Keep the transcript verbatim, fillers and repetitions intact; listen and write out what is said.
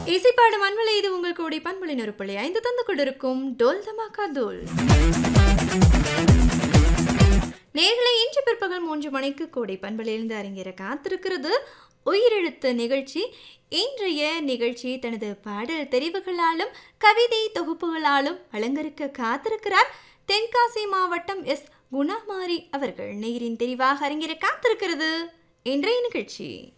இசைப்பாடு மண்வலை இது உங்கள் கூடி பண்புலின் ஒரு பிள்ளை ஐந்து தந்து கொண்டிருக்கும் டோல் தமாக்கா தோல். நேர்களை இன்று பிற்பகல் மூன்று மணிக்கு கோடை பண்பலையிலிருந்து அரங்கேற காத்திருக்கிறது உயிரெழுத்து நிகழ்ச்சி. இன்றைய நிகழ்ச்சி தனது பாடல் தெரிவுகளாலும் கவிதை தொகுப்புகளாலும் அலங்கரிக்க காத்திருக்கிறார் தென்காசி மாவட்டம் எஸ் குணமாரி அவர்கள். நேரின் தெரிவாக அரங்கேற காத்திருக்கிறது இன்றைய நிகழ்ச்சி.